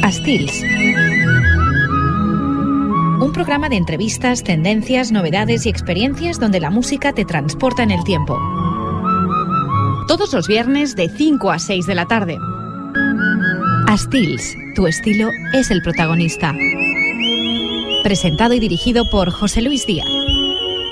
Estils. Un programa de entrevistas, tendencias, novedades y experiencias donde la música te transporta en el tiempo. Todos los viernes de 5 a 6 de la tarde. Estils, tu estilo es el protagonista. Presentado y dirigido por José Luis Díaz.